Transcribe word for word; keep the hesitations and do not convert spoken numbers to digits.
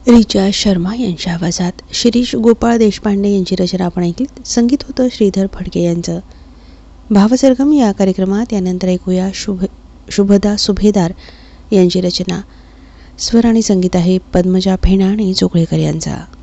रिचा शर्मा यांच्या आवाजात शिरीष गोपाळ देशपांडे यांची रचना आपण ऐकली. संगीत होतं श्रीधर फडके यांचं. भावसरगम या कार्यक्रमात यानंतर ऐकूया शुभ शुभदा सुभेदार यांची रचना. स्वर आणि संगीत आहे पद्मजा फेणा आणि जोगळेकर यांचा.